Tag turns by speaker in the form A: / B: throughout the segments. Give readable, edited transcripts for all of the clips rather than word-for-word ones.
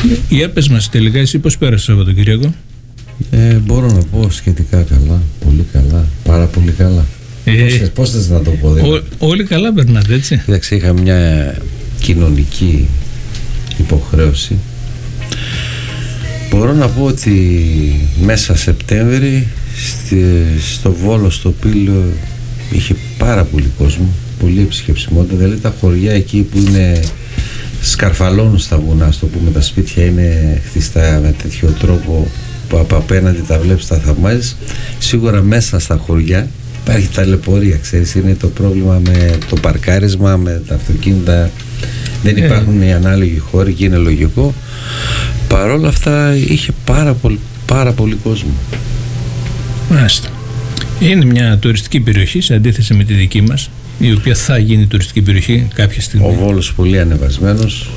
A: Για πες μας τελικά, εσύ πώς πέρασες το Σαββατοκύριακο?
B: Μπορώ να πω σχετικά καλά, πολύ καλά, πάρα πολύ καλά. Πώς θες να το πω?
A: Όλοι καλά περνάτε, έτσι?
B: Κοίταξε, είχα μια κοινωνική υποχρέωση. Μπορώ να πω ότι μέσα Σεπτέμβρη στο Βόλο, στο Πήλιο, είχε πάρα πολύ κόσμο, πολύ επισκεψιμότητα. Δηλαδή τα χωριά εκεί που είναι σκαρφαλώνουν στα βουνά, στο πούμε, τα σπίτια είναι χτιστά με τέτοιο τρόπο που από απέναντι τα βλέπεις, τα θαυμάζεις. Σίγουρα μέσα στα χωριά υπάρχει ταλαιπωρία, ξέρεις, είναι το πρόβλημα με το παρκάρισμα, με τα αυτοκίνητα, δεν υπάρχουν οι ανάλογοι χώροι και είναι λογικό. Παρ' όλα αυτά είχε πάρα πολύ κόσμο.
A: Μάλιστα. Είναι μια τουριστική περιοχή σε αντίθεση με τη δική μας, η οποία θα γίνει τουριστική περιοχή κάποια στιγμή.
B: Ο Βόλος πολύ ανεβασμένος.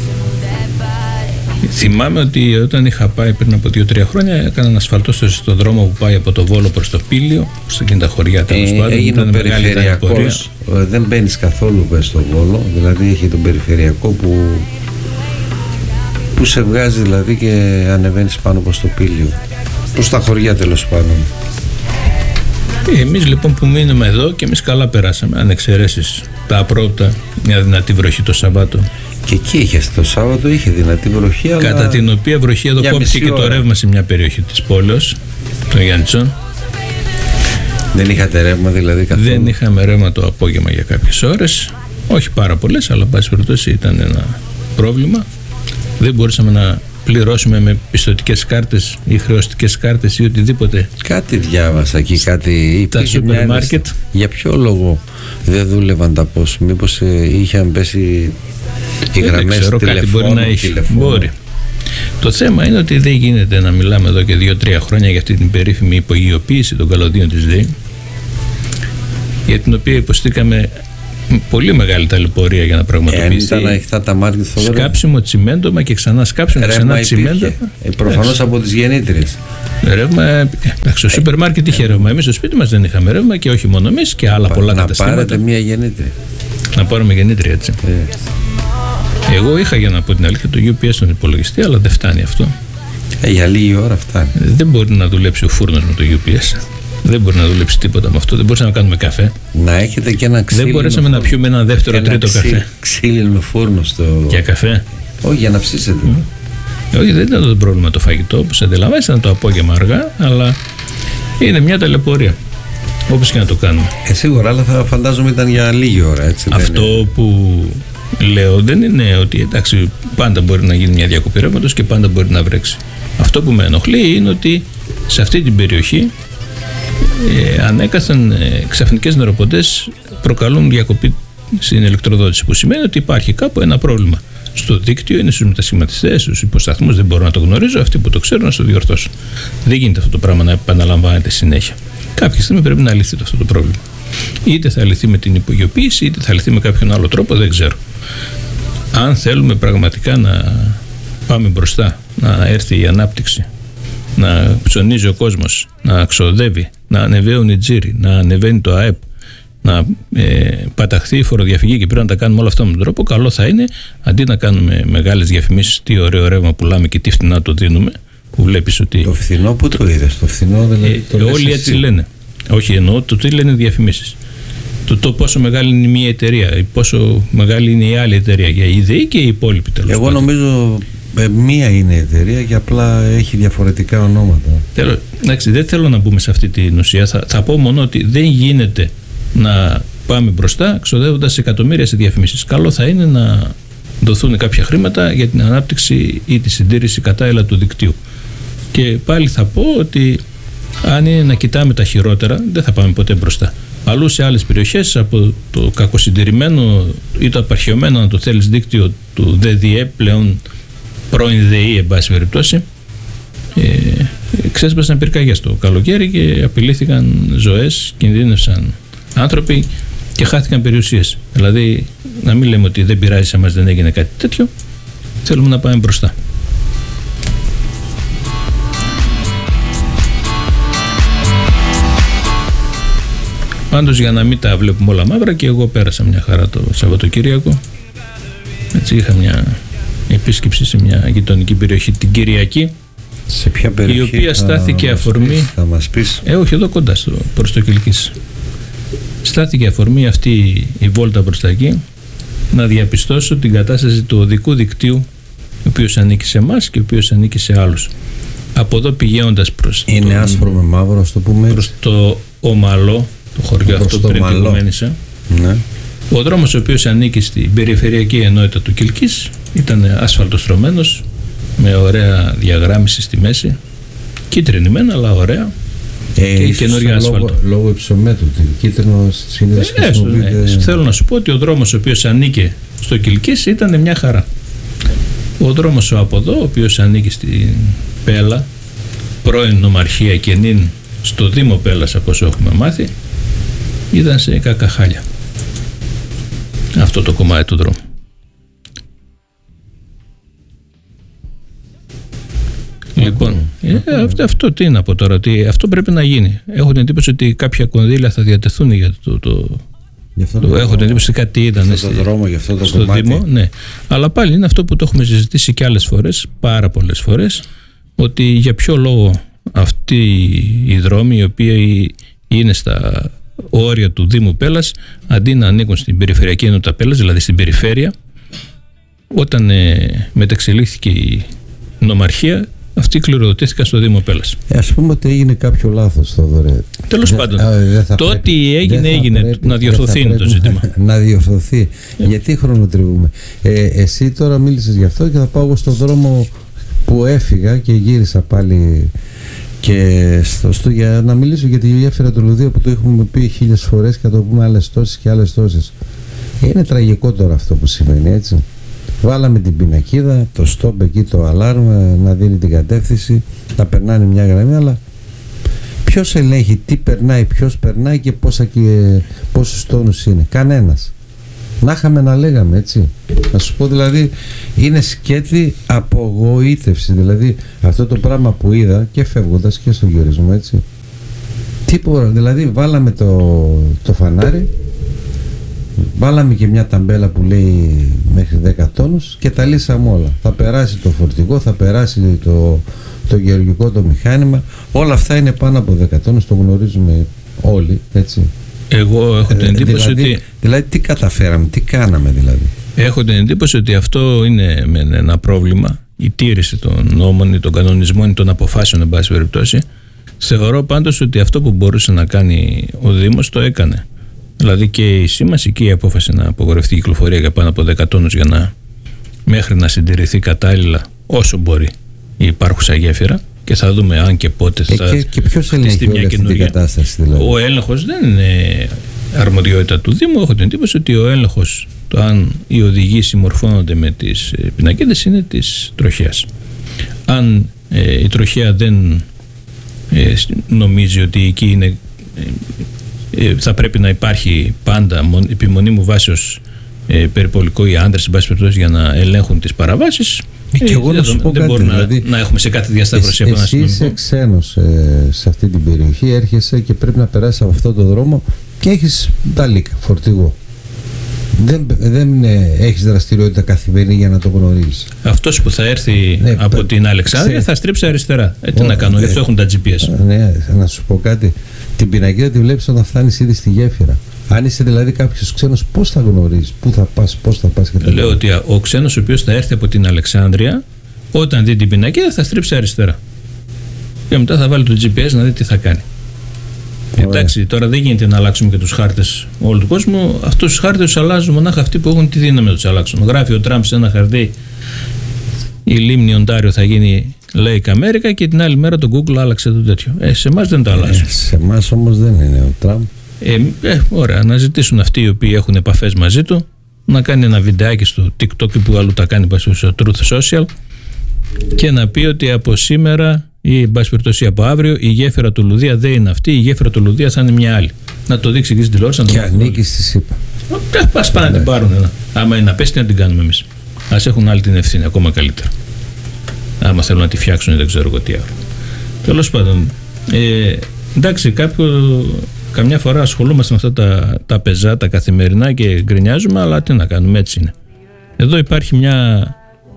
A: Θυμάμαι ότι όταν είχα πάει πριν από 2-3 χρόνια, έκαναν ασφαλτό στο δρόμο που πάει από το Βόλο προς το Πήλιο, σε εκείνη τα χωριά, τέλος πάντων.
B: Έγινε ο περιφερειακός, δεν μπαίνεις καθόλου μέσα στο Βόλο, δηλαδή έχει τον περιφερειακό που σε βγάζει δηλαδή και ανεβαίνεις πάνω προς το Πήλιο, προς τα χωριά τέλος πάντων.
A: Εμείς λοιπόν που μείνουμε εδώ και εμείς καλά περάσαμε, αν εξαιρέσεις τα πρώτα, μια δυνατή βροχή το Σαββάτο.
B: Και εκεί είχε, το Σάββατο είχε δυνατή βροχή, αλλά
A: κατά την οποία βροχή εδώ κόψει και το ρεύμα σε μια περιοχή της πόλεως, των Γιάννητσων.
B: Δεν είχατε ρεύμα δηλαδή καθόλου?
A: Δεν είχαμε ρεύμα το απόγευμα για κάποιες ώρες, όχι πάρα πολλές, αλλά πάση περιπτώσει ήταν ένα πρόβλημα. Δεν μπορούσαμε να πληρώσουμε με πιστωτικές κάρτες ή χρεωστικές κάρτες ή οτιδήποτε.
B: Κάτι διάβασα εκεί, κάτι
A: τα σούπερ μάρκετ.
B: Για ποιο λόγο δεν δούλευαν τα πώς? Μήπως είχαν πέσει οι γραμμές τηλεφώνου?
A: Μπορεί. Το θέμα είναι ότι δεν γίνεται να μιλάμε εδώ και 2-3 χρόνια για αυτή την περίφημη υπογειοποίηση των καλωδίων της ΔΕΗ, για την οποία υποστήκαμε πολύ μεγάλη ταλαιπωρία για να πραγματοποιηθεί.
B: Ήταν ανοιχτά τα μάρκετ στο δρόμο.
A: Σκάψιμο τσιμέντομα και ξανά σκάψιμο και ξανά τσιμέντομα.
B: Προφανώς από τις γεννήτριες.
A: Ρεύμα, εντάξει, στο σούπερ μάρκετ είχε ρεύμα. Εμείς στο σπίτι μας δεν είχαμε ρεύμα και όχι μόνο εμείς και άλλα πολλά καταστήματα.
B: Να πάρετε μια γεννήτρια.
A: Να πάρουμε γεννήτρια, έτσι. Εγώ είχα, για να πω την αλήθεια, το UPS στον υπολογιστή, αλλά δεν φτάνει αυτό.
B: Για λίγη ώρα φτάνει.
A: Δεν μπορεί να δουλέψει ο φούρνος με το UPS. Δεν μπορεί να δουλέψει τίποτα με αυτό. Δεν μπορούσαμε να κάνουμε καφέ.
B: Να έχετε και ένα ξύλινο.
A: Δεν μπορέσαμε να πιούμε ένα δεύτερο, τρίτο καφέ.
B: Ξύλινο φούρνο στο.
A: Για καφέ.
B: Όχι, για να ψήσετε.
A: Όχι, δεν ήταν το πρόβλημα το φαγητό, όπως αντιλαμβάνεστε, ήταν το απόγευμα αργά, αλλά είναι μια ταλαιπωρία. Όπως και να το κάνουμε.
B: Σίγουρα, αλλά θα φαντάζομαι ήταν για λίγη ώρα, έτσι.
A: Αυτό που λέω δεν είναι ότι εντάξει, πάντα μπορεί να γίνει μια διακοπή ρεύματος και πάντα μπορεί να βρέξει. Αυτό που με ενοχλεί είναι ότι σε αυτή την περιοχή ανέκαθεν ξαφνικές νεροποντές προκαλούν διακοπή στην ηλεκτροδότηση, που σημαίνει ότι υπάρχει κάπου ένα πρόβλημα στο δίκτυο, είναι στους μετασχηματιστές, στους υποσταθμούς, δεν μπορώ να το γνωρίζω, αυτοί που το ξέρουν να το διορθώσουν. Δεν γίνεται αυτό το πράγμα να επαναλαμβάνεται συνέχεια. Κάποια στιγμή πρέπει να λυθεί αυτό το πρόβλημα. Είτε θα λυθεί με την υπογειοποίηση, είτε θα λυθεί με κάποιον άλλο τρόπο, δεν ξέρω. Αν θέλουμε πραγματικά να πάμε μπροστά, να έρθει η ανάπτυξη, να ψωνίζει ο κόσμος, να ξοδεύει, να ανεβαίνουν οι τζίροι, να ανεβαίνει το ΑΕΠ, να παταχθεί η φοροδιαφυγή και πρέπει να τα κάνουμε όλα αυτά με τον τρόπο, καλό θα είναι αντί να κάνουμε μεγάλες διαφημίσεις, τι ωραίο ρεύμα πουλάμε και τι φθηνά το δίνουμε, που βλέπεις ότι.
B: Το φθηνό που το είδες, το φθηνό δηλαδή.
A: Όλοι έτσι λένε. Όχι, εννοώ το τι λένε διαφημίσεις. Το πόσο μεγάλη είναι μία εταιρεία, πόσο μεγάλη είναι η άλλη εταιρεία, για η ΔΕΗ και η υπόλοιπη τέλος πάντων.
B: Εγώ νομίζω μία είναι η εταιρεία και απλά έχει διαφορετικά ονόματα.
A: Εντάξει, δεν θέλω να μπούμε σε αυτή την ουσία. Θα πω μόνο ότι δεν γίνεται να πάμε μπροστά ξοδεύοντας εκατομμύρια σε διαφημίσεις. Καλό θα είναι να δοθούν κάποια χρήματα για την ανάπτυξη ή τη συντήρηση κατάλληλα του δικτύου. Και πάλι θα πω ότι αν είναι να κοιτάμε τα χειρότερα, δεν θα πάμε ποτέ μπροστά. Αλλού σε άλλες περιοχές, από το κακοσυντηρημένο ή το απαρχαιωμένο, αν το θέλεις, δίκτυο του ΔΔΕ, πλέον πρώην ΔΕΗ, εν πάση περιπτώσει, ξέσπασαν πυρκαγιές το καλοκαίρι και απειλήθηκαν ζωές, κινδύνευσαν άνθρωποι και χάθηκαν περιουσίες. Δηλαδή, να μην λέμε ότι δεν πειράζει, σε μας δεν έγινε κάτι τέτοιο, θέλουμε να πάμε μπροστά. Πάντως, για να μην τα βλέπουμε όλα μαύρα, και εγώ πέρασα μια χαρά το Σαββατοκύριακο. Έτσι, είχα μια επίσκεψη σε μια γειτονική περιοχή την Κυριακή.
B: Σε ποια περιοχή?
A: Η οποία στάθηκε αφορμή.
B: Θα μας πεις.
A: Όχι, εδώ κοντά προς το Κιλκής. Στάθηκε αφορμή αυτή η βόλτα προς τα εκεί να διαπιστώσω την κατάσταση του οδικού δικτύου, ο οποίος ανήκει σε εμάς και ο οποίος ανήκει σε άλλους. Από εδώ πηγαίνοντας προς
B: είναι άσπρο με μαύρο, ας το πούμε,
A: προς το Ομαλό, το χωριό αυτό πριν την Κομμένισσα.
B: Ναι.
A: Ο δρόμος ο οποίος ανήκει στην περιφερειακή ενότητα του Κιλκής ήταν ασφαλτοστρωμένος με ωραία διαγράμμιση στη μέση, κίτρινη μεν, αλλά ωραία, και καινούργια άσφαλτο.
B: Λόγω υψομέτρου, κίτρινο συνήθως χρησιμοποιείται.
A: Θέλω να σου πω ότι ο δρόμος ο οποίος ανήκε στο Κιλκής ήταν μια χαρά. Ο δρόμος από εδώ, ο οποίος ανήκει στην Πέλα, πρώην νομαρχία και νυν στο Δήμο Πέλας, από όσο έχουμε μάθει, ήταν σε κακά χάλια αυτό το κομμάτι του δρόμου. Λοιπόν, αυτό τι είναι από τώρα, ότι αυτό πρέπει να γίνει. Έχω την εντύπωση ότι κάποια κονδύλια θα διατεθούν για έχω την εντύπωση ότι κάτι ήταν στο Δήμο. Ναι. Αλλά πάλι είναι αυτό που το έχουμε συζητήσει και άλλες φορές, πάρα πολλές φορές, ότι για ποιο λόγο αυτοί οι δρόμοι, οι οποίοι είναι στα όρια του Δήμου Πέλας, αντί να ανήκουν στην περιφερειακή ενότητα Πέλας, δηλαδή στην περιφέρεια, όταν μεταξελίχθηκε η νομαρχία, αυτοί κληροδοτήθηκαν στο Δήμο Πέλας.
B: Ας πούμε ότι έγινε κάποιο λάθος, Θόδωρε.
A: Τέλος πάντων, το ότι έγινε, να διορθωθεί είναι το ζήτημα.
B: Να διορθωθεί. Γιατί χρονοτριβούμε. Εσύ τώρα μίλησες γι' αυτό και θα πάω στον δρόμο που έφυγα και γύρισα πάλι και για να μιλήσω για τη γέφυρα του Λουδίου, που το έχουμε πει 1000 φορές και θα το πούμε άλλες τόσες και άλλες τόσες. Είναι τραγικό τώρα αυτό που σημαίνει, έτσι. Βάλαμε την πινακίδα, το stop εκεί, το alarm να δίνει την κατεύθυνση, να περνάνε μια γραμμή, αλλά ποιος ελέγχει τι περνάει, ποιος περνάει και πόσους τόνους είναι? Κανένας. Να είχαμε να λέγαμε, έτσι. Να σου πω, δηλαδή είναι σκέτη απογοήτευση, δηλαδή αυτό το πράγμα που είδα και φεύγοντας και στον γυρισμό, έτσι. Τίποτα, δηλαδή βάλαμε το φανάρι, βάλαμε και μια ταμπέλα που λέει μέχρι 10 τόνους και τα λύσαμε όλα. Θα περάσει το φορτηγό, θα περάσει το γεωργικό, το μηχάνημα, όλα αυτά είναι πάνω από 10 τόνους, το γνωρίζουμε όλοι, έτσι.
A: Εγώ έχω την εντύπωση
B: δηλαδή τι καταφέραμε, τι κάναμε δηλαδή.
A: Έχω την εντύπωση ότι αυτό είναι ένα πρόβλημα, η τήρηση των νόμων ή των κανονισμών ή των αποφάσεων, εν πάση περιπτώσει. Θεωρώ πάντως ότι αυτό που μπορούσε να κάνει ο Δήμος το έκανε. Δηλαδή και η σήμαση και η απόφαση να απογορευτεί η κυκλοφορία για πάνω από 10 τόνους μέχρι να συντηρηθεί κατάλληλα όσο μπορεί η υπάρχουσα γέφυρα, και θα δούμε αν και πότε θα
B: και ποιος ελέγχει μια καινούργια κατάσταση δηλαδή.
A: Ο έλεγχος δεν είναι αρμοδιότητα του Δήμου. Έχω την εντύπωση ότι ο έλεγχος, το αν οι οδηγοί συμμορφώνονται με τις πινακίδες, είναι της τροχέας. Αν η τροχέα δεν νομίζει ότι εκεί είναι, θα πρέπει να υπάρχει πάντα επιμονή μου βάσεως περιπολικό ή άντρες, εν πάση περιπτώσει, για να ελέγχουν τις παραβάσεις.
B: Και εγώ να σου πω κάτι,
A: δηλαδή, να έχουμε σε κάθε διασταύρωση από ένα
B: σημείο. Εσύ είσαι ξένος σε αυτή την περιοχή, έρχεσαι και πρέπει να περάσεις από αυτόν τον δρόμο και έχεις ταλίκα, φορτηγό. Δεν έχεις δραστηριότητα καθημερινή για να το γνωρίζεις.
A: Αυτός που θα έρθει από την Αλεξάνδρεια θα στρίψει αριστερά. Τι να κάνω, γι' αυτό έχουν τα GPS.
B: Ναι, να σου πω κάτι. Την πινακίδα τη βλέπεις όταν φτάνεις ήδη στη γέφυρα. Αν είσαι δηλαδή κάποιος ξένος, πώς θα γνωρίζεις, πού θα πας, πώς θα πας και τα
A: λέω ότι ο ξένος ο οποίος θα έρθει από την Αλεξάνδρεια, όταν δει την πινακίδα θα στρίψει αριστερά. Και μετά θα βάλει το GPS να δει τι θα κάνει. Εντάξει, τώρα δεν γίνεται να αλλάξουμε και τους χάρτες όλου του κόσμου. Αυτούς τους χάρτες τους αλλάζουν μονάχα αυτοί που έχουν τη δύναμη να τους αλλάξουν. Γράφει ο Τραμπ σε ένα χαρτί: η λίμνη Οντάριο θα γίνει Lake America, και την άλλη μέρα το Google άλλαξε το τέτοιο. Σε εμάς δεν το αλλάζουν.
B: Σε εμάς όμως δεν είναι ο Τραμπ.
A: Ωραία, να ζητήσουν αυτοί οι οποίοι έχουν επαφές μαζί του να κάνει ένα βιντεάκι στο TikTok που αλλού τα κάνει, στο Truth Social, και να πει ότι από σήμερα ή εν πάση περιπτώσει από αύριο η γέφυρα του Λουδία δεν είναι αυτή, η γέφυρα του Λουδία θα είναι μια άλλη. Να το δείξει εκεί στην τηλεόραση.
B: Και ανήκει στη ΣΥΠΑ.
A: Ας πάνε να την πάρουν. Άμα είναι απέστη, να την κάνουμε εμείς. Ας έχουν άλλη την ευθύνη, ακόμα καλύτερα. Άμα θέλουν να τη φτιάξουν, δεν ξέρω εγώ τι άλλο. Τέλος πάντων, εντάξει, καμιά φορά ασχολούμαστε με αυτά τα πεζά, τα καθημερινά, και γκρινιάζουμε, αλλά τι να κάνουμε, έτσι είναι. Εδώ υπάρχει μια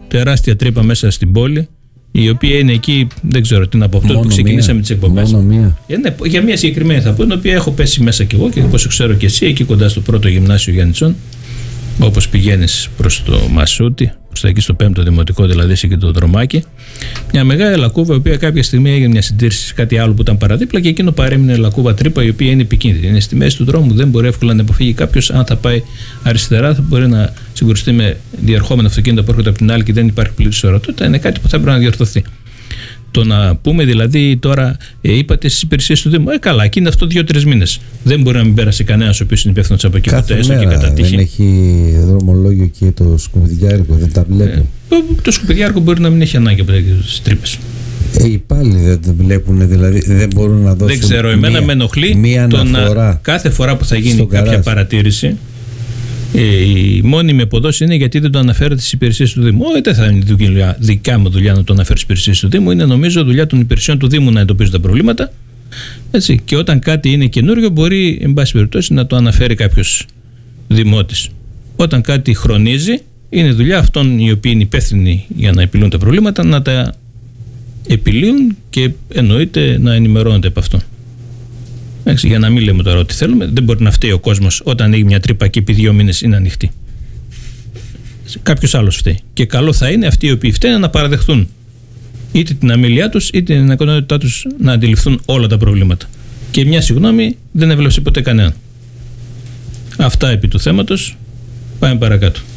A: τεράστια τρύπα μέσα στην πόλη, η οποία είναι εκεί, δεν ξέρω τι να πω, αυτό που ξεκινήσαμε τις εκπομπές.
B: Μόνο μία.
A: Για μια συγκεκριμένη θα πω, την οποία έχω πέσει μέσα κι εγώ και όπως ξέρω και εσύ, εκεί κοντά στο πρώτο γυμνάσιο Γιάννητσών, όπως πηγαίνεις προς το Μασούτι, προς τα εκεί στο 5ο Δημοτικό, δηλαδή είσαι και το δρομάκι. Μια μεγάλη λακκούβα, η οποία κάποια στιγμή έγινε μια συντήρηση σε κάτι άλλο που ήταν παραδίπλα και εκείνο παρέμεινε λακκούβα τρύπα, η οποία είναι επικίνδυνη. Είναι στη μέση του δρόμου, δεν μπορεί εύκολα να αποφύγει κάποιος. Αν θα πάει αριστερά, θα μπορεί να συγκρουστεί με διερχόμενα αυτοκίνητα που έρχονται από την άλλη και δεν υπάρχει πλήρης ορατότητα. Είναι κάτι που θα πρέπει να διορθωθεί. Το να πούμε δηλαδή τώρα, είπατε στις υπηρεσίες του Δήμου, καλά, εκεί είναι αυτό 2-3 μήνες. Δεν μπορεί να μην πέρασε κανένας ο οποίος είναι υπεύθυνος από εκεί ποτέ, έστω και κατά τύχη.
B: Δεν έχει δρομολόγιο και το σκουπιδιάρικο, δεν τα βλέπουν.
A: Το σκουπιδιάρικο μπορεί να μην έχει ανάγκη από τις τρύπες.
B: Οι υπάλληλοι δεν βλέπουν, δηλαδή δεν μπορούν να δώσουν.
A: Δεν ξέρω, εμένα με ενοχλεί κάθε φορά που θα γίνει κάποια παρατήρηση. Η μόνιμη αποδόση είναι γιατί δεν το αναφέρετε στις υπηρεσίες του Δήμου. Δεν θα είναι δικιά μου δουλειά να το αναφέρω στις υπηρεσίες του Δήμου. Είναι νομίζω δουλειά των υπηρεσιών του Δήμου να εντοπίζουν τα προβλήματα. Έτσι. Και όταν κάτι είναι καινούριο, μπορεί εν πάση περιπτώσει να το αναφέρει κάποιος δημότης. Όταν κάτι χρονίζει, είναι δουλειά αυτών οι οποίοι είναι υπεύθυνοι για να επιλύουν τα προβλήματα να τα επιλύουν και εννοείται να ενημερώνονται από αυτό. Για να μην λέμε τώρα ό,τι θέλουμε, δεν μπορεί να φταίει ο κόσμος όταν ανοίγει μια τρύπα και επί 2 μήνες είναι ανοιχτή. Κάποιος άλλος φταίει. Και καλό θα είναι αυτοί οι οποίοι φταίνε να παραδεχθούν είτε την αμέλειά τους είτε την ικανότητά τους να αντιληφθούν όλα τα προβλήματα. Και μια συγγνώμη δεν έβλεψε ποτέ κανέναν. Αυτά επί του θέματος. Πάμε παρακάτω.